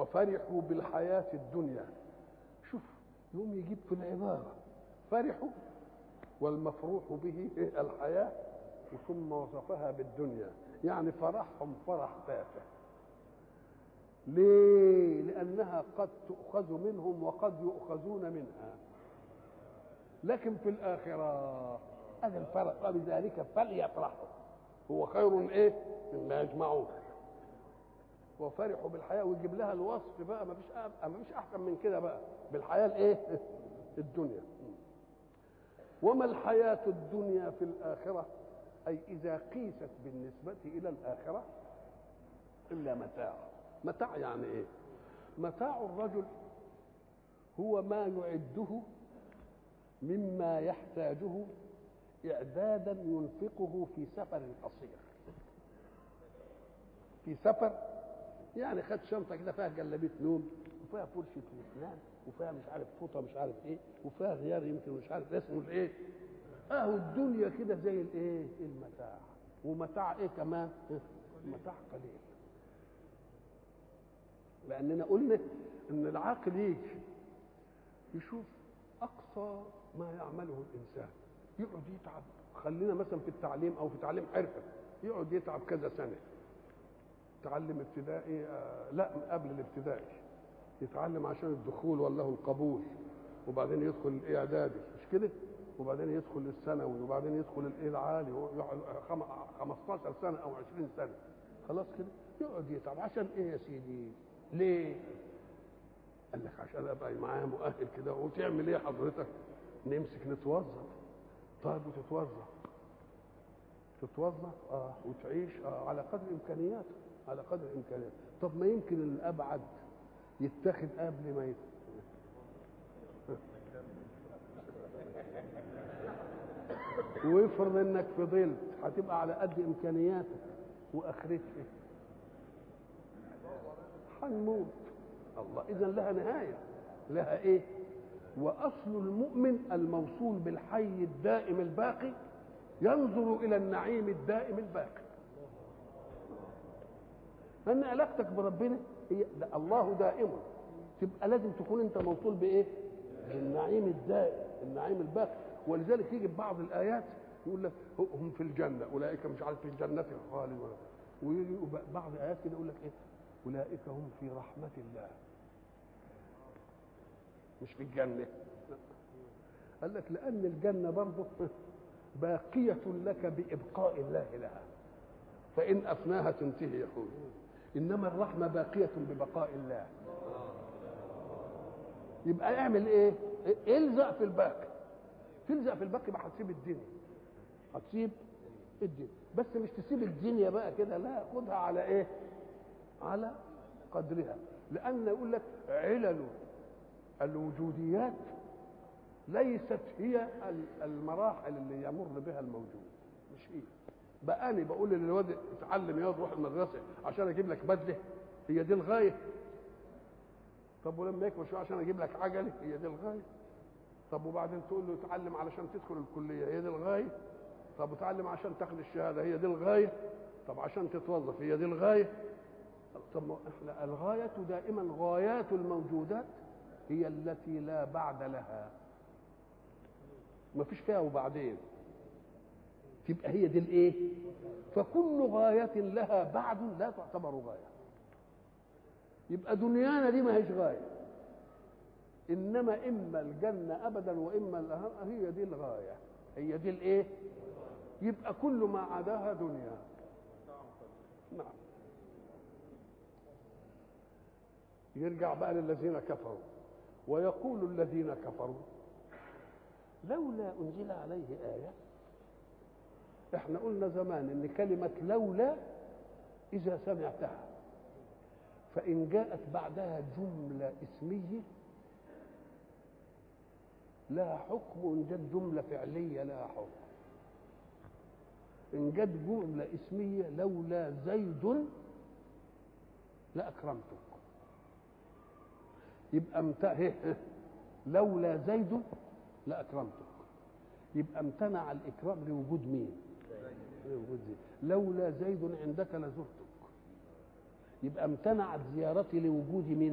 وفرحوا بالحياة الدنيا. شوف يوم يجيب في العبارة فرحوا والمفروح به الحياة ثم وصفها بالدنيا، يعني فرحهم فرح تافه. ليه؟ لأنها قد تؤخذ منهم وقد يؤخذون منها، لكن في الآخرة هذا الفرق بذلك فليفرحوا هو خير ايه مما يجمعون. وفرحوا بالحياة ويجيب لها الوصف بقى، ما فيش أحسن من كده بقى بالحياة الايه الدنيا. وما الحياة الدنيا في الآخرة، أي إذا قيست بالنسبة إلى الآخرة إلا متاع. متاع يعني إيه؟ متاع الرجل هو ما يعده مما يحتاجه إعدادا ينفقه في سفر قصير. في سفر يعني خد شنطة كده فيها جلابية نوم وفيها فرشة أسنان وفيها مش عارف فوطة مش عارف إيه وفيها غيار يمكن مش عارف اسمه الإيه. الدنيا كده زي الإيه المتاع. ومتاع إيه كمان؟ متاع قليل. لأننا قلنا إن العاقل يجي يشوف أقصى ما يعمله الإنسان، يقعد يتعب. خلينا مثلا في التعليم أو في تعليم حرفة يقعد يتعب كذا سنة. يتعلم ابتدائي لا قبل الابتدائي يتعلم عشان الدخول ولا القبول، وبعدين يدخل الإعدادي مش كده، وبعدين يدخل الثانوي، وبعدين يدخل العالي 15 سنة أو 20 سنة. خلاص كده يقعد يتعب عشان إيه يا سيدي؟ ليه؟ قال لك عشان ابقى معايا مؤهل كده. وتعمل ايه حضرتك؟ نمسك نتوظف. طيب وتتوظف وتعيش على قدر امكانياتك، على قدر امكانياتك. طب ما يمكن الابعد يتاخد قبل ما ويفرض انك فضلت هتبقى على قد امكانياتك واخرتك هنموت. الله، اذا لها نهايه، لها ايه؟ واصل المؤمن الموصول بالحي الدائم الباقي ينظر الى النعيم الدائم الباقي. لان علاقتك بربنا هي الله دائم، تبقى لازم تكون انت موصول بايه؟ بالنعيم الدائم، النعيم الباقي. ولذلك يجي بعض الايات يقول لك هم في الجنه اولئك مش عارف في الجنه خالدون، ويجي بعض الايات كده يقول لك ايه؟ اولئك هم في رحمه الله. مش في الجنة. قال لك لأن الجنة برضه باقية لك بإبقاء الله لها، فإن أفناها تنتهي يقول. إنما الرحمة باقية ببقاء الله. يبقى اعمل إيه؟ الزق في الباقي. تلزق في الباقي ما هتسيب الدنيا، هتسيب الدنيا. بس مش تسيب الدنيا بقى كده، لا، خدها على إيه؟ على قدرها. لأن يقول لك علل الوجوديات ليست هي المراحل اللي يمر بها الموجود، مش هي. بقى أنا بقول للواد اتعلم يا روح المدرسه عشان اجيب لك بدله، هي دي الغايه؟ طب ولما يكبر شويه عشان اجيب لك عجله، هي دي الغايه؟ طب وبعدين تقول له اتعلم علشان تدخل الكليه، هي دي الغايه؟ طب اتعلم عشان تاخد الشهاده، هي دي الغايه؟ طب عشان تتوظف، هي دي الغايه؟ طب احنا الغايه دائما، غايات الموجودات هي التي لا بعد لها، ما فيش فيها وبعدين، تبقى هي دي الايه؟ فكل غاية لها بعد لا تعتبر غاية. يبقى دنيانا دي ما هيش غاية، انما اما الجنة ابدا واما النهار، هي دي الغاية، هي دي الايه؟ يبقى كل ما عداها دنيا. نعم. يرجع بقى للذين كفروا، ويقول الذين كفروا لولا أنزل عليه آية. احنا قلنا زمان ان كلمة لولا إذا سمعتها فإن جاءت بعدها جملة اسمية لها حكم، وإن جاءت جملة فعلية لها حكم. إن جاءت جملة اسمية لولا زيد لأكرمتك، يبقى لولا زيد لأكرمتك، يبقى امتنع الإكرام لوجود مين؟ لوجود زيد. لولا زيد عندك لزرتك، يبقى امتنعت زيارتي لوجود مين؟